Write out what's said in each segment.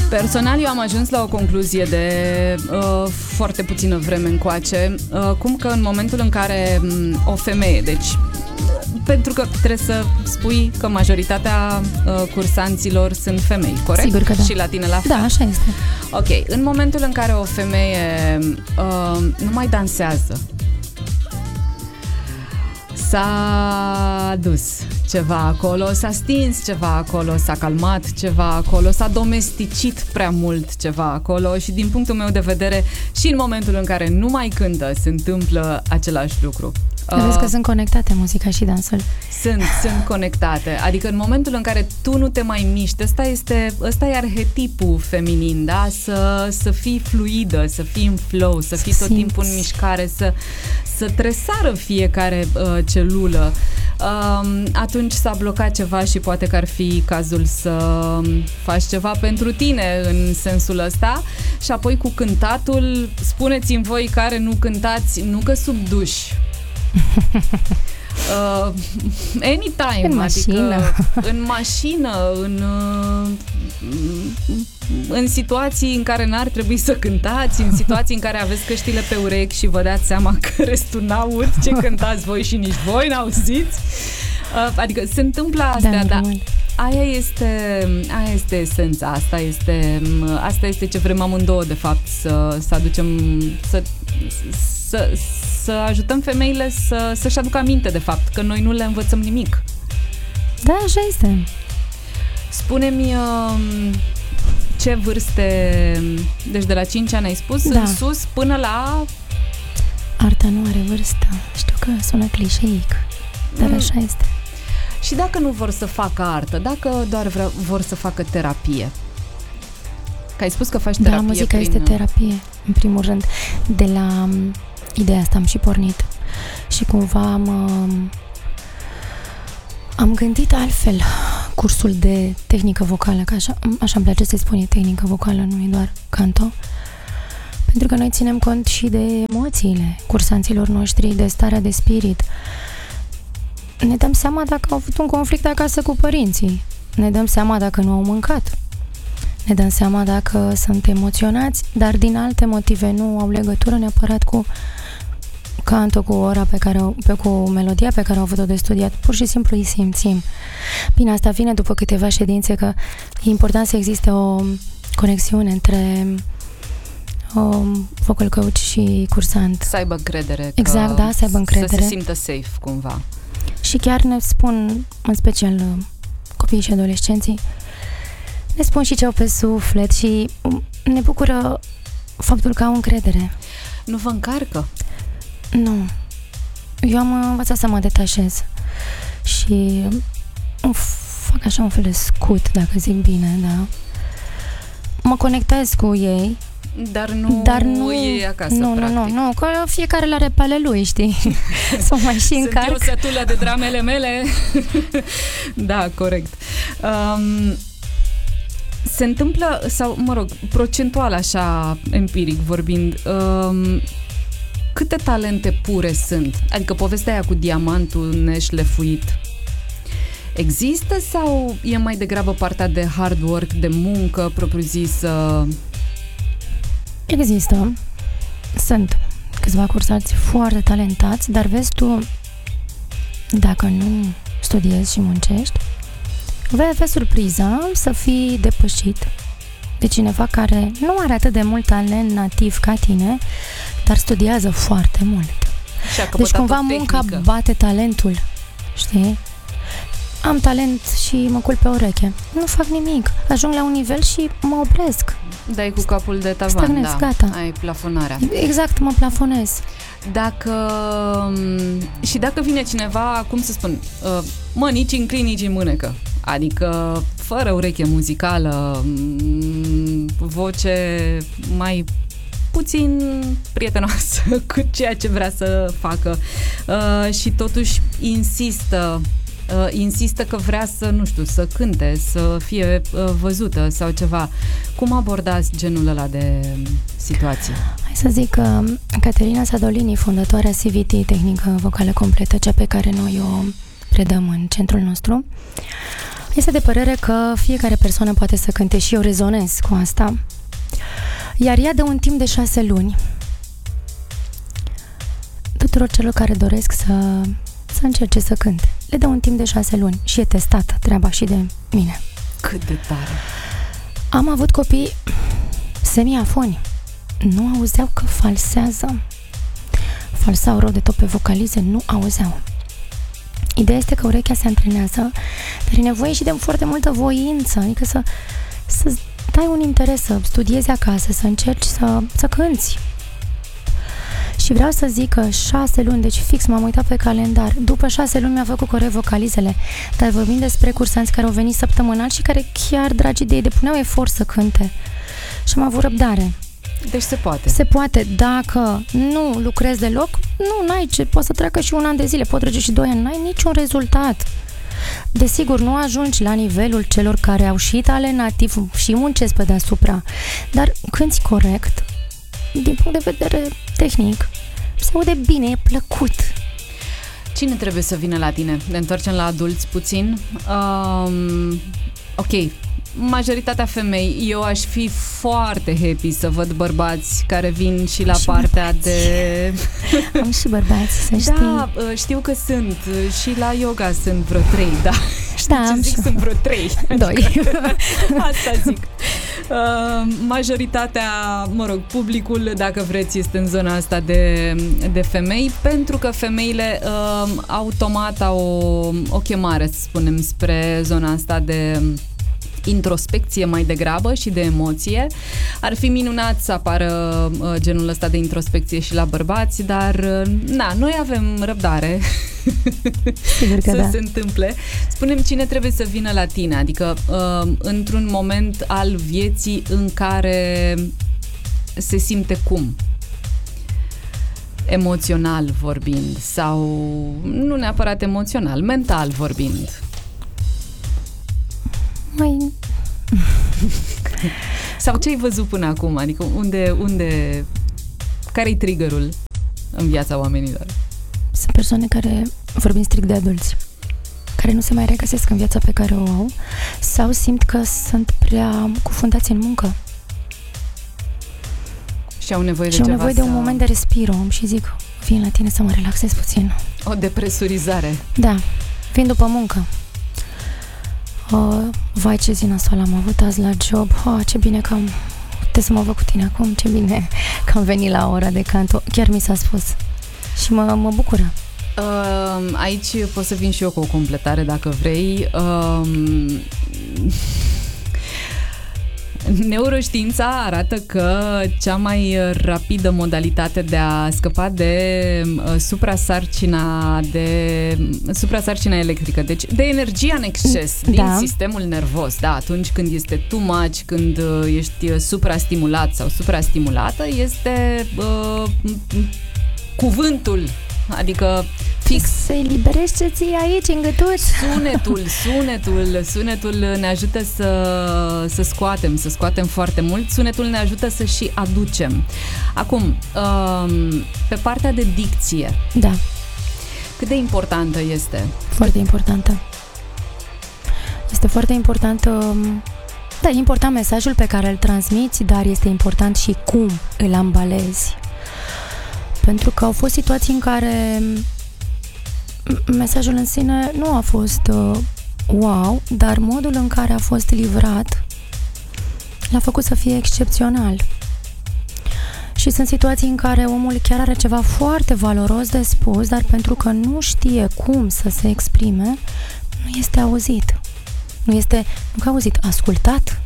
Personal, eu am ajuns la o concluzie de foarte puțină vreme încoace, cum că în momentul în care o femeie, deci pentru că trebuie să spui că majoritatea cursanților sunt femei, corect? Sigur că da. Și la tine la fel? Da, așa este. Ok, în momentul în care o femeie nu mai dansează, s-a dus ceva acolo, s-a stins ceva acolo, s-a calmat ceva acolo, s-a domesticit prea mult ceva acolo și din punctul meu de vedere și în momentul în care nu mai cântă se întâmplă același lucru. Vezi că sunt conectate muzica și dansul. Sunt conectate. Adică în momentul în care tu nu te mai miști, ăsta e arhetipul feminin, da? Să fii fluidă, să fii în flow, să fii tot timpul în mișcare, să tresară fiecare celulă. Atunci s-a blocat ceva și poate că ar fi cazul să faci ceva pentru tine în sensul ăsta. Și apoi cu cântatul, spuneți-mi voi care nu cântați, nu că sub duș, anytime, în adică mașină. în mașină, în situații în care n-ar trebui să cântați, în situații în care aveți căștile pe urechi și vă dați seama că restul n-aud ce cântați voi și nici voi n-auziți. Adică se întâmplă astea, dar aia este esența, asta este ce vrem amândouă de fapt, să aducem, să ajutăm femeile să-și aducă aminte de fapt că noi nu le învățăm nimic. Da, așa este. Spune-mi ce vârste, deci de la 5 ani ai spus, da, în sus până la... Arta nu are vârstă. Știu că sună clișeic, dar așa este. Și dacă nu vor să facă artă, dacă doar vor să facă terapie? Că ai spus că faci terapie. Da, muzica este terapie, în primul rând. De la ideea asta am și pornit. Și cumva am gândit altfel cursul de tehnică vocală, că așa îmi place să-i spun, e tehnică vocală, nu e doar canto. Pentru că noi ținem cont și de emoțiile cursanților noștri, de starea de spirit. Ne dăm seama dacă au avut un conflict acasă cu părinții. Ne dăm seama dacă nu au mâncat. Ne dăm seama dacă sunt emoționați, dar din alte motive nu au legătură neapărat cu canto, cu ora cu melodia pe care au avut-o de studiat. Pur și simplu îi simțim. Bine, asta vine după câteva ședințe, că e important să existe o conexiune între vocal coach și cursant. Să aibă încredere. Exact, da, să aibă încredere. Să se simtă safe, cumva. Și chiar ne spun, în special copiii și adolescenții, ne spun și ce au pe suflet și ne bucură faptul că au încredere. Nu vă încarcă? Nu. Eu am învățat să mă detașez și fac așa un fel de scut, dacă zic bine, da. Mă conectez cu ei, dar nu e acasă, practic. Nu, că fiecare l-are pe ale lui, știi? Sau mai și încarc. Sunt eu sătulă de dramele mele. Da, corect. Se întâmplă, sau, mă rog, procentual așa, empiric vorbind, câte talente pure sunt? Adică povestea aia cu diamantul neșlefuit există sau e mai degrabă partea de hard work, de muncă propriu-zisă? Există. Sunt câțiva cursați foarte talentați, dar vezi tu, dacă nu studiezi și muncești, vei avea surpriza să fii depășit de cineva care nu are atât de mult talent nativ ca tine, dar studiază foarte mult. Deci cumva munca bate talentul, știi? Am talent și mă culp pe ureche. Nu fac nimic. Ajung la un nivel și mă opresc. Dai cu capul de tavan, stagnez, gata. Ai plafonarea. Exact, mă plafonez. Dacă vine cineva, cum să spun, nici în clin, nici în mânecă. Adică fără ureche muzicală, voce mai puțin prietenoasă cu ceea ce vrea să facă și totuși insistă că vrea să, nu știu, să cânte, să fie văzută sau ceva. Cum abordați genul ăla de situații? Hai să zic că Caterina Sadolini, fondatoarea CVT, tehnică vocală completă, cea pe care noi o predăm în centrul nostru, este de părere că fiecare persoană poate să cânte și eu rezonez cu asta. Iar ea de un timp de 6 luni tuturor celor care doresc să încerce să cânte. Le dă un timp de 6 luni și e testată treaba și de mine. Cât de tare! Am avut copii semiafoni. Nu auzeau că falsează. Falsau rău de tot pe vocalize, nu auzeau. Ideea este că urechea se antrenează, dar e nevoie și de foarte multă voință, adică să dai un interes, să studiezi acasă, să încerci să cânți. Și vreau să zic că 6 luni, deci fix m-am uitat pe calendar, după 6 luni mi-a făcut corect vocalizele, dar vorbim despre cursanți care au venit săptămânal și care chiar, dragi de ei, depuneau efort să cânte. Și am avut răbdare. Deci se poate. Se poate. Dacă nu lucrezi deloc, n-ai ce, poate să treacă și 1 an de zile, pot trece și 2 ani, n-ai niciun rezultat. Desigur, nu ajungi la nivelul celor care au și talent nativ și muncesc pe deasupra, dar cânti corect, din punct de vedere tehnic, se aude bine, e plăcut. Cine trebuie să vină la tine? Ne întoarcem la adulți puțin. Ok, majoritatea femei, eu aș fi foarte happy să văd bărbați care vin și la partea de... Am și bărbați, să știi. Da, știu că sunt. Și la yoga sunt vreo 3, da. Știi ce zic? Sunt vreo 3. 2. Asta zic. Majoritatea, publicul, dacă vreți, este în zona asta de femei, pentru că femeile automat au o chemare, să spunem, spre zona asta de introspecție mai degrabă și de emoție. Ar fi minunat să apară genul ăsta de introspecție și la bărbați, dar noi avem răbdare să se întâmple. Spune-mi cine trebuie să vină la tine, adică într-un moment al vieții în care se simte cum? Emoțional vorbind sau nu neapărat emoțional, mental vorbind. Sau ce ai văzut până acum? Adică unde care-i triggerul în viața oamenilor? Sunt persoane care, vorbim strict de adulți, care nu se mai regăsesc în viața pe care o au sau simt că sunt prea cufundați în muncă. Și au nevoie de un moment de respiro și zic, vin la tine să mă relaxez puțin. O depresurizare. Da, vin după muncă. Vai, ce zi nasoală am avut azi la job. Ce bine că am putut să mă văd cu tine acum. Ce bine că am venit la ora de canto. Chiar mi s-a spus. Și mă bucură. Aici pot să vin și eu cu o completare dacă vrei. Neuroștiința arată că cea mai rapidă modalitate de a scăpa de suprasarcina electrică, deci de energia în exces din sistemul nervos, da, atunci când este too much, când ești suprastimulat sau suprastimulată, este cuvântul, adică fix. Se eliberește ție aici, în gâturi. Sunetul ne ajută să scoatem foarte mult. Sunetul ne ajută să și aducem. Acum, pe partea de dicție. Da. Cât de importantă este? Foarte importantă. Este foarte importantă. Da, e important mesajul pe care îl transmiți, dar este important și cum îl ambalezi. Pentru că au fost situații în care mesajul în sine nu a fost wow, dar modul în care a fost livrat l-a făcut să fie excepțional. Și sunt situații în care omul chiar are ceva foarte valoros de spus, dar pentru că nu știe cum să se exprime, nu este auzit. Nu că auzit, ascultat.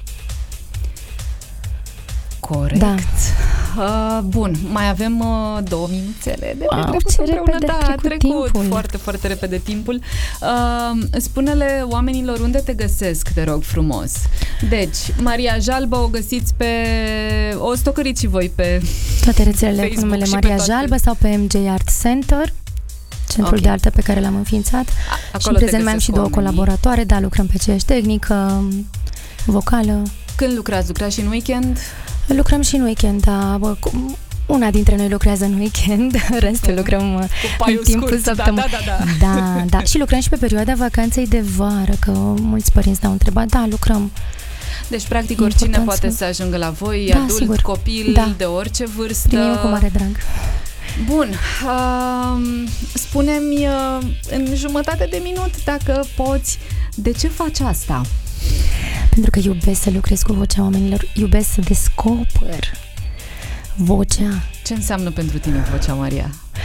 Corect. Da. Bun, mai avem 2 minuțele de trecut foarte, foarte repede timpul. Spune-le oamenilor unde te găsesc, te rog frumos. Deci, Maria Jalbă o găsiți o stocăriți și voi pe toate rețelele cu numele Maria toate. Jalbă sau pe MJ Art Center, centrul de artă pe care l-am înființat. Și în prezent mai am și 2 colaboratoare, da, lucrăm pe aceeași tehnică vocală. Când lucrați și în weekend? Lucrăm și în weekend, da. Una dintre noi lucrează în weekend, restul lucrăm în timpul săptămânii. Da. Și lucrăm și pe perioada vacanței de vară, că mulți părinți ne-au întrebat. Da, lucrăm. Deci, practic, oricine poate să ajungă la voi, adult, sigur. Copil, de orice vârstă. Primim cu mare drag. Bun, spune-mi în jumătate de minut, dacă poți, de ce faci asta? Pentru că iubesc să lucrez cu vocea oamenilor, iubesc să descoper vocea. Ce înseamnă pentru tine vocea, Maria?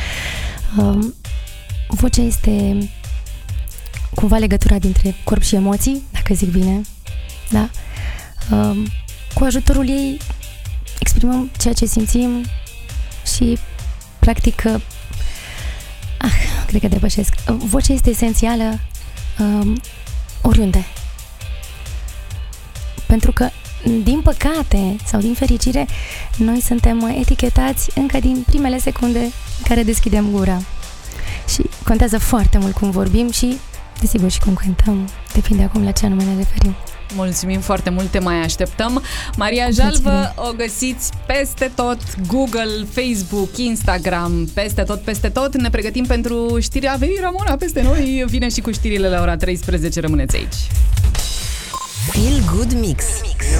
Vocea este cumva legătura dintre corp și emoții, dacă zic bine. Da? Cu ajutorul ei exprimăm ceea ce simțim și practic cred că depășesc. Vocea este esențială oriunde. pentru că, din păcate sau din fericire, noi suntem etichetați încă din primele secunde în care deschidem gura. Și contează foarte mult cum vorbim și, desigur, și cum cântăm. Depinde acum la ce anume ne referim. Mulțumim foarte mult, te mai așteptăm. Maria Jalvă o găsiți peste tot, Google, Facebook, Instagram, peste tot. Ne pregătim pentru știrea. A venit Ramona peste noi, vine și cu știrile la ora 13, rămâneți aici. Feel Good Mix.